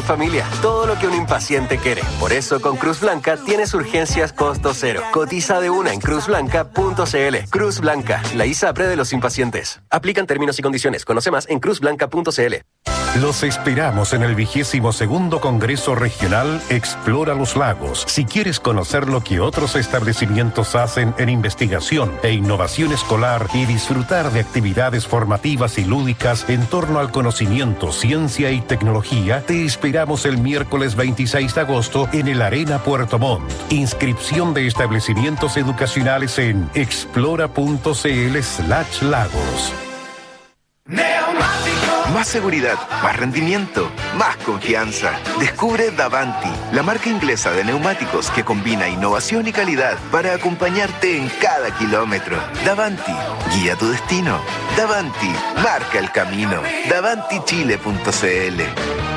tu familia. Todo lo que un impaciente quiere. Por eso con Cruz Blanca tienes urgencias costo cero. Cotiza de una en cruzblanca.cl. Cruz Blanca, la ISAPRE de los impacientes. Aplican términos y condiciones. Conoce más en cruzblanca.cl. Los esperamos en el 22º Congreso Regional Explora los Lagos. Si quieres conocer lo que otros establecimientos hacen en investigación e innovación escolar y disfrutar de actividades formativas y lúdicas en torno al conocimiento, ciencia y tecnología, te esperamos el miércoles 26 de agosto en el Arena Puerto Montt. Inscripción de establecimientos educacionales en explora.cl/lagos. Más seguridad, más rendimiento, más confianza. Descubre Davanti, la marca inglesa de neumáticos que combina innovación y calidad para acompañarte en cada kilómetro. Davanti, guía tu destino. Davanti, marca el camino. davantichile.cl.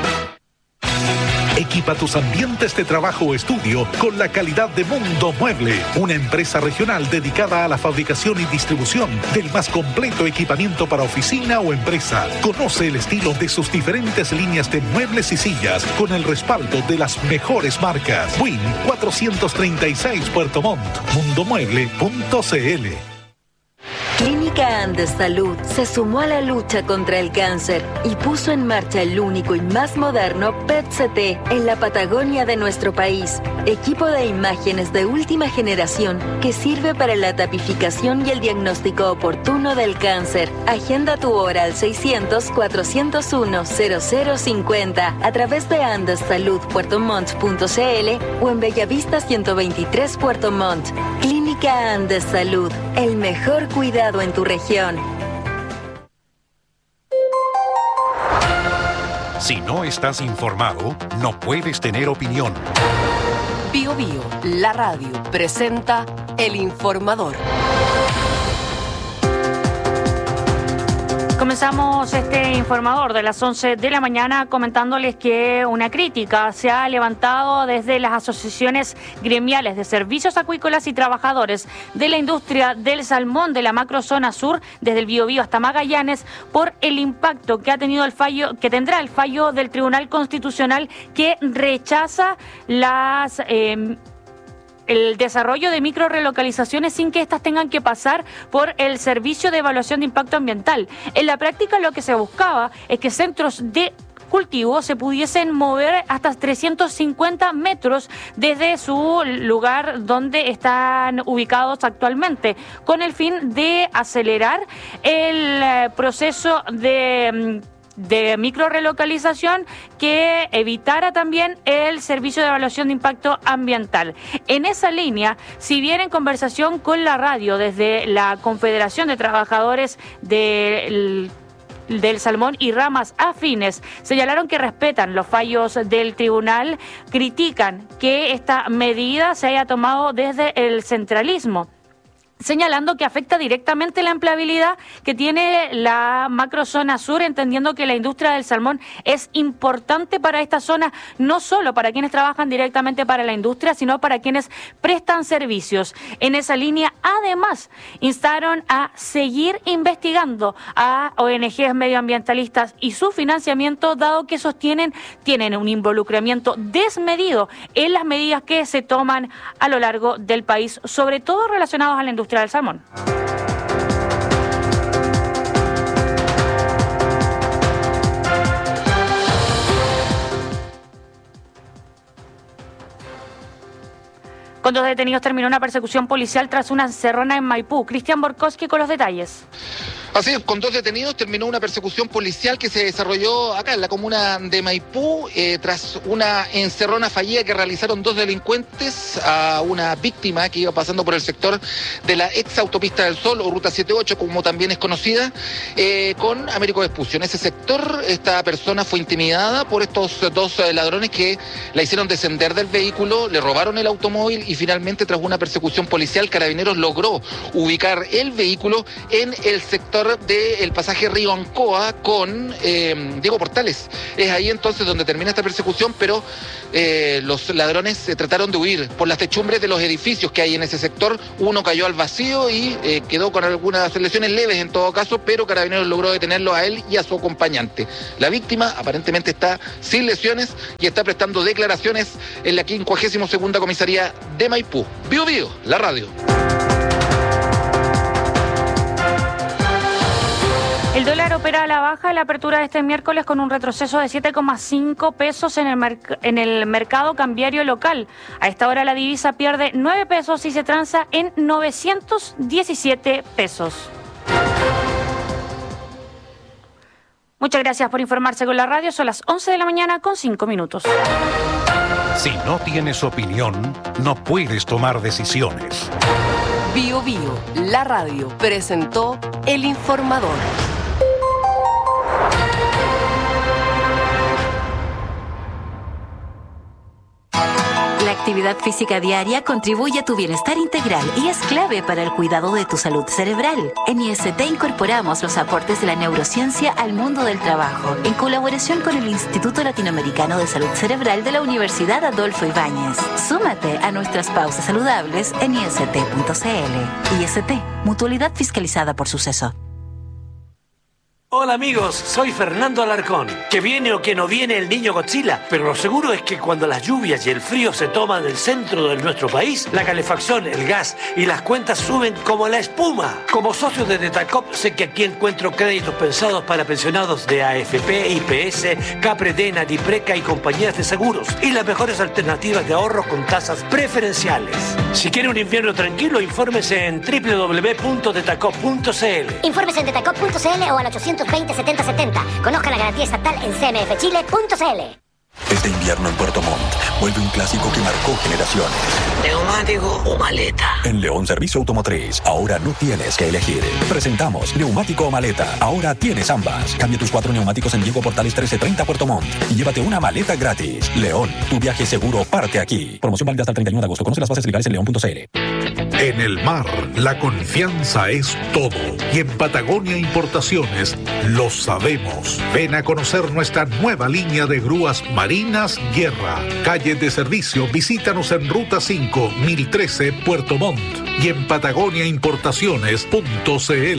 Equipa tus ambientes de trabajo o estudio con la calidad de Mundo Mueble, una empresa regional dedicada a la fabricación y distribución del más completo equipamiento para oficina o empresa. Conoce el estilo de sus diferentes líneas de muebles y sillas con el respaldo de las mejores marcas. Win 436 Puerto Montt, mundomueble.cl. Clínica Andes Salud se sumó a la lucha contra el cáncer y puso en marcha el único y más moderno PET-CT en la Patagonia de nuestro país. Equipo de imágenes de última generación que sirve para la tipificación y el diagnóstico oportuno del cáncer. Agenda tu hora al 600-401-0050 a través de andessaludpuertomontt.cl o en Bellavista 123 Puerto Montt. Clínica Andes Salud, el mejor cuidado en tu región. Si no estás informado, no puedes tener opinión. Bio Bio, la radio, presenta El Informador. Comenzamos este informador de las 11 de la mañana comentándoles que una crítica se ha levantado desde las asociaciones gremiales de servicios acuícolas y trabajadores de la industria del salmón de la macrozona sur, desde el Biobío hasta Magallanes, por el impacto que ha tenido que tendrá el fallo del Tribunal Constitucional que rechaza el desarrollo de microrelocalizaciones sin que éstas tengan que pasar por el Servicio de Evaluación de Impacto Ambiental. En la práctica lo que se buscaba es que centros de cultivo se pudiesen mover hasta 350 metros desde su lugar donde están ubicados actualmente, con el fin de acelerar el proceso de microrelocalización que evitara también el Servicio de Evaluación de Impacto Ambiental. En esa línea, si bien en conversación con la radio desde la Confederación de Trabajadores del salmón y ramas afines señalaron que respetan los fallos del tribunal, critican que esta medida se haya tomado desde el centralismo, señalando que afecta directamente la empleabilidad que tiene la macrozona sur, entendiendo que la industria del salmón es importante para esta zona, no solo para quienes trabajan directamente para la industria, sino para quienes prestan servicios. En esa línea, además, instaron a seguir investigando a ONGs medioambientalistas y su financiamiento, dado que tienen un involucramiento desmedido en las medidas que se toman a lo largo del país, sobre todo relacionados a la industria del salmón. Con 2 detenidos terminó una persecución policial tras una encerrona en Maipú. Cristian Borkowski con los detalles. Así es, con 2 detenidos terminó una persecución policial que se desarrolló acá en la comuna de Maipú tras una encerrona fallida que realizaron 2 delincuentes a una víctima que iba pasando por el sector de la ex autopista del Sol o Ruta 78, como también es conocida, con Américo Vespucio. En ese sector esta persona fue intimidada por estos 2 ladrones que la hicieron descender del vehículo, le robaron el automóvil y finalmente, tras una persecución policial, Carabineros logró ubicar el vehículo en el sector sector del pasaje Río Ancoa con Diego Portales. Es ahí entonces donde termina esta persecución, pero los ladrones trataron de huir por las techumbres de los edificios que hay en ese sector. Uno cayó al vacío y quedó con algunas lesiones leves en todo caso, pero Carabineros logró detenerlo a él y a su acompañante. La víctima aparentemente está sin lesiones y está prestando declaraciones en la 52ª comisaría de Maipú. Bío Bío, la radio. El dólar opera a la baja a la apertura de este miércoles con un retroceso de 7,5 pesos en el mercado cambiario local. A esta hora la divisa pierde 9 pesos y se transa en 917 pesos. Muchas gracias por informarse con la radio. Son las 11 de la mañana con 5 minutos. Si no tienes opinión, no puedes tomar decisiones. Bío Bío, la radio, presentó El Informador. La actividad física diaria contribuye a tu bienestar integral y es clave para el cuidado de tu salud cerebral. En IST incorporamos los aportes de la neurociencia al mundo del trabajo, en colaboración con el Instituto Latinoamericano de Salud Cerebral de la Universidad Adolfo Ibáñez. Súmate a nuestras pausas saludables en ist.cl. IST, mutualidad fiscalizada por Suceso. Hola amigos, soy Fernando Alarcón. Que viene o que no viene el niño Godzilla, pero lo seguro es que cuando las lluvias y el frío se toman el centro de nuestro país, la calefacción, el gas y las cuentas suben como la espuma. Como socio de Detacop sé que aquí encuentro créditos pensados para pensionados de AFP, IPS, Capredena, Dipreca y compañías de seguros y las mejores alternativas de ahorro con tasas preferenciales. Si quiere un invierno tranquilo, infórmese en www.detacop.cl. Infórmese en detacop.cl o al 820-7070. Conozca la garantía estatal en cmfchile.cl. Este invierno en Puerto Montt vuelve un clásico que marcó generaciones. ¿Neumático o maleta? En León Servicio Automotriz, ahora no tienes que elegir. Presentamos neumático o maleta. Ahora tienes ambas. Cambia tus 4 neumáticos en Diego Portales 1330 Puerto Montt y llévate una maleta gratis. León, tu viaje seguro parte aquí. Promoción válida hasta el 31 de agosto. Conoce las bases legales en león.cl. En el mar, la confianza es todo. Y en Patagonia Importaciones lo sabemos. Ven a conocer nuestra nueva línea de grúas Marinas Guerra. Calle de servicio, visítanos en Ruta 5, 1013, Puerto Montt. Y en patagoniaimportaciones.cl.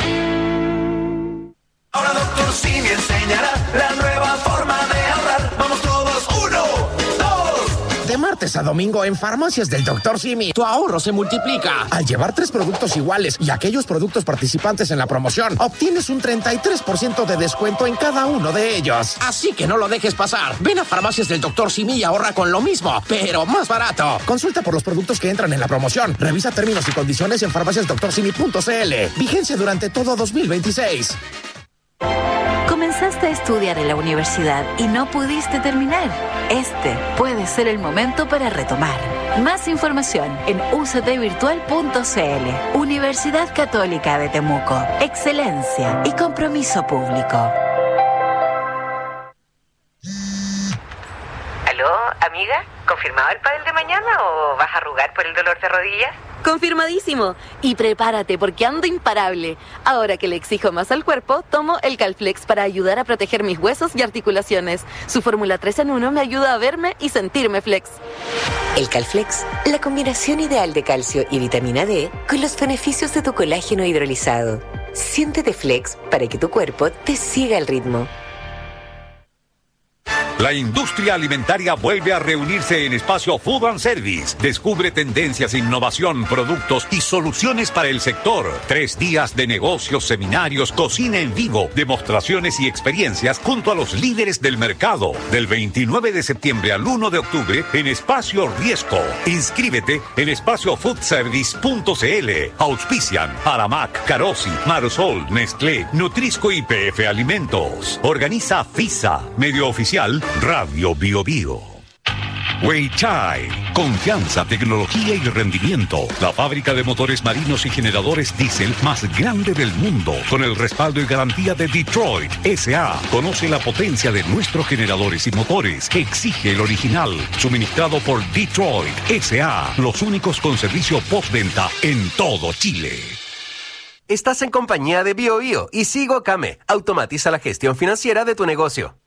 Ahora Dr. Simi enseñará la nueva forma de ahorrar. Vamos todos, 1, 2. De martes a domingo en Farmacias del Dr. Simi, tu ahorro se multiplica. Al llevar 3 productos iguales y aquellos productos participantes en la promoción, obtienes un 33% de descuento en cada uno de ellos. Así que no lo dejes pasar. Ven a Farmacias del Dr. Simi y ahorra con lo mismo, pero más barato. Consulta por los productos que entran en la promoción. Revisa términos y condiciones en farmaciasdoctorsimi.cl. Vigencia durante todo 2026. Comenzaste a estudiar en la universidad y no pudiste terminar. Este puede ser el momento para retomar. Más información en uctvirtual.cl. Universidad Católica de Temuco. Excelencia y compromiso público. ¿Aló, amiga? ¿Confirmado el pádel de mañana o vas a arrugar por el dolor de rodillas? Confirmadísimo. Y prepárate porque ando imparable. Ahora que le exijo más al cuerpo, tomo el Calflex para ayudar a proteger mis huesos y articulaciones. Su fórmula 3 en 1 me ayuda a verme y sentirme flex. El Calflex, la combinación ideal de calcio y vitamina D con los beneficios de tu colágeno hidrolizado. Siéntete flex para que tu cuerpo te siga el ritmo. La industria alimentaria vuelve a reunirse en Espacio Food and Service. Descubre tendencias, innovación, productos y soluciones para el sector. 3 días de negocios, seminarios, cocina en vivo, demostraciones y experiencias junto a los líderes del mercado. Del 29 de septiembre al 1 de octubre en Espacio Riesco. Inscríbete en espaciofoodservice.cl. Auspician Aramac, Carosi, Marsol, Nestlé, Nutrisco y PF Alimentos. Organiza FISA, medio oficial Radio Bío Bío. Weichai, confianza, tecnología y rendimiento. La fábrica de motores marinos y generadores diésel más grande del mundo, con el respaldo y garantía de Detroit S.A. Conoce la potencia de nuestros generadores y motores. Exige el original, suministrado por Detroit S.A. Los únicos con servicio postventa en todo Chile. estás en compañía de BioBio y Sigo Kame. Automatiza la gestión financiera de tu negocio.